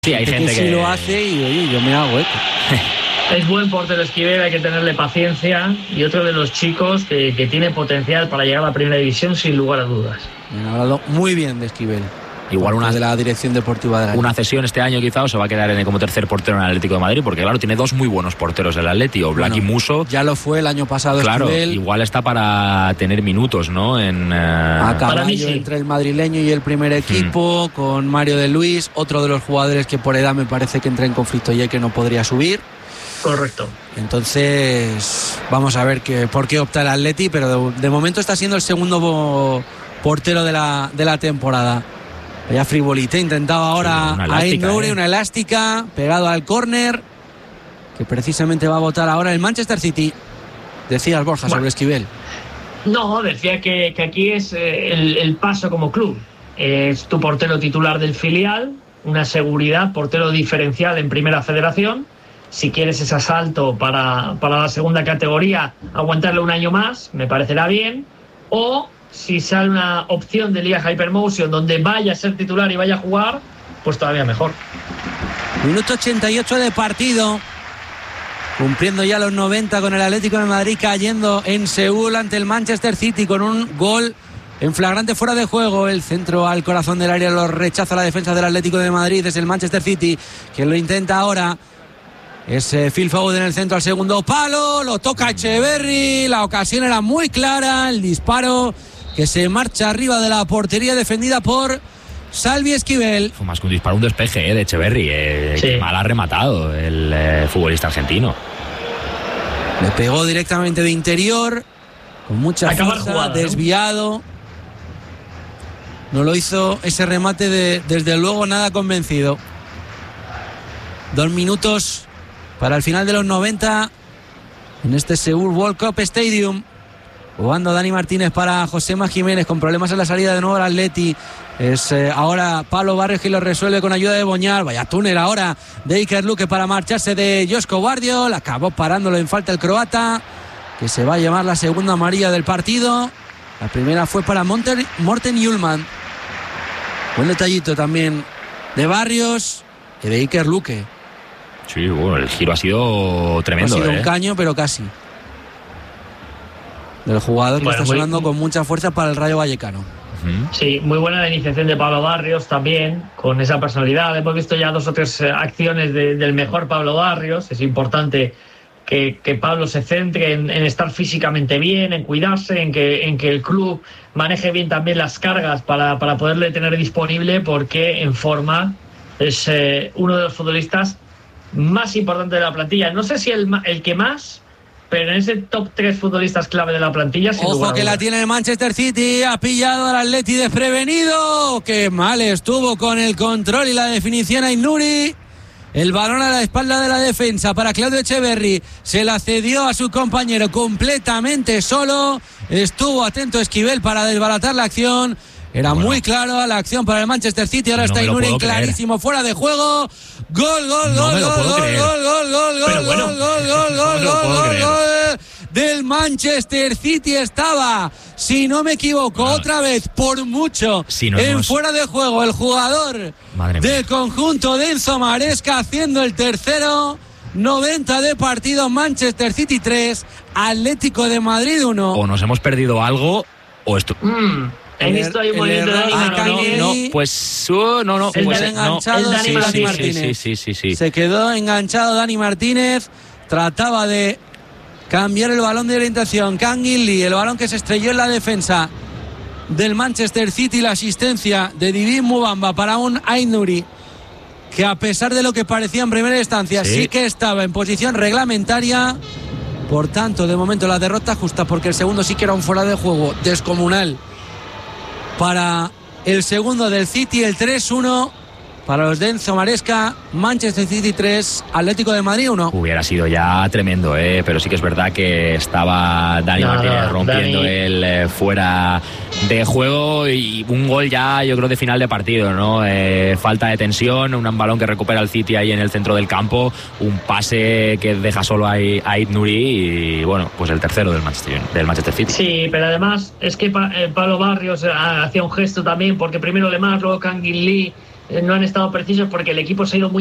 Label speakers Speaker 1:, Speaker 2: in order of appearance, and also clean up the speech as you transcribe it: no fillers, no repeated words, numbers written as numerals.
Speaker 1: Sí, hay gente que
Speaker 2: sí lo hace y oye, yo me hago eco.
Speaker 3: Es buen portero Esquivel, hay que tenerle paciencia, y otro de los chicos que tiene potencial para llegar a la primera división sin lugar a dudas.
Speaker 2: Me han hablado muy bien de Esquivel.
Speaker 1: Igual
Speaker 2: de la dirección deportiva de la
Speaker 1: una cesión este año quizá, o se va a quedar como tercer portero en el Atlético de Madrid, porque claro, tiene dos muy buenos porteros el Atleti, Oblak y Musso.
Speaker 2: Ya lo fue el año pasado.
Speaker 1: Claro,
Speaker 2: Esquivel.
Speaker 1: igual está para tener minutos, ¿no?
Speaker 2: A caballo
Speaker 3: sí.
Speaker 2: Entre el madrileño y el primer equipo, con Mario de Luis, otro de los jugadores que por edad me parece que entra en conflicto y que no podría subir.
Speaker 3: Correcto.
Speaker 2: Entonces, vamos a ver por qué opta el Atleti, pero de momento está siendo el segundo portero de la temporada. Ya Frivolité intentaba ahora a Aït-Nouri, una elástica, pegado al córner, que precisamente va a votar ahora el Manchester City. Decías, Borja, sobre Esquivel.
Speaker 3: No, decía que aquí es el paso como club. Es tu portero titular del filial, una seguridad, portero diferencial en Primera Federación. Si quieres ese asalto para la segunda categoría, aguantarle un año más, me parecerá bien. O si sale una opción de Liga Hypermotion donde vaya a ser titular y vaya a jugar, pues todavía mejor.
Speaker 2: Minuto 88 de partido, cumpliendo ya los 90 con el Atlético de Madrid cayendo en Seúl ante el Manchester City con un gol en flagrante fuera de juego. El centro al corazón del área lo rechaza la defensa del Atlético de Madrid. Es el Manchester City quien lo intenta ahora. Es Phil Foden en el centro al segundo palo, lo toca Echeverri, la ocasión era muy clara, el disparo que se marcha arriba de la portería defendida por Salvi Esquivel.
Speaker 1: Fue más que un disparo, un despeje de Echeverri,
Speaker 3: sí.
Speaker 1: Mal ha rematado el futbolista argentino.
Speaker 2: Le pegó directamente de interior, con mucha fuerza, jugada, desviado. No lo hizo ese remate desde luego nada convencido. 2 minutos para el final de los 90 en este Seúl World Cup Stadium. Jugando Dani Martínez para Josema Jiménez, con problemas en la salida de nuevo al Atleti. Es ahora Pablo Barrios que lo resuelve con ayuda de Boñar. Vaya túnel ahora de Iker Luque para marcharse de Josko Guardiola. Acabó parándolo en falta el croata, que se va a llevar la segunda amarilla del partido. La primera fue para Morten Hjulmand. Buen detallito también de Barrios y de Iker Luque.
Speaker 1: Sí, bueno, el giro ha sido tremendo.
Speaker 2: Ha sido un caño, pero casi. Del jugador que está sonando con mucha fuerza para el Rayo Vallecano.
Speaker 3: Sí, muy buena la iniciación de Pablo Barrios también, con esa personalidad. Hemos visto ya 2 o 3 acciones del mejor Pablo Barrios. Es importante que Pablo se centre en estar físicamente bien, en cuidarse, en que el club maneje bien también las cargas para poderle tener disponible, porque en forma es uno de los futbolistas más importantes de la plantilla. No sé si el que más, pero en ese top 3 futbolistas clave de la plantilla.
Speaker 2: Ojo que la tiene el Manchester City, ha pillado al Atleti desprevenido. Qué mal estuvo con el control y la definición Aït-Nouri. El balón a la espalda de la defensa para Claudio Echeverri. Se la cedió a su compañero completamente solo. Estuvo atento Esquivel para desbaratar la acción. Era muy claro la acción para el Manchester City. Ahora está Aït-Nouri clarísimo, fuera de juego. Gol del Manchester City. Estaba, si no me equivoco, otra vez por mucho fuera de juego el jugador del conjunto de Enzo Maresca, haciendo el tercero. 90 de partido, Manchester City 3, Atlético de Madrid 1.
Speaker 1: O nos hemos perdido algo o esto.
Speaker 3: En esto hay un movimiento de Dani.
Speaker 1: No, pues no.
Speaker 3: Pues enganchado
Speaker 2: Dani Martínez.
Speaker 1: Sí.
Speaker 2: Se quedó enganchado Dani Martínez. Trataba de cambiar el balón de orientación. Kangin Lee, el balón que se estrelló en la defensa del Manchester City. La asistencia de Didier Mubamba para un Aït-Nouri, que a pesar de lo que parecía en primera instancia, sí que estaba en posición reglamentaria. Por tanto, de momento la derrota justa, porque el segundo sí que era un fuera de juego descomunal para el segundo del City. El 3-1 para los de Enzo Maresca. Manchester City 3, Atlético de Madrid 1.
Speaker 1: Hubiera sido ya tremendo, pero sí que es verdad que estaba Dani Martínez rompiendo el fuera de juego, y un gol ya, yo creo, de final de partido, ¿no? Falta de tensión, un balón que recupera el City ahí en el centro del campo, un pase que deja solo a Aït-Nouri, y bueno, pues el tercero del Manchester City.
Speaker 3: Sí, pero además es que Pablo Barrios hacía un gesto también, porque primero Lemar, luego Kangin Lee no han estado precisos porque el equipo se ha ido muy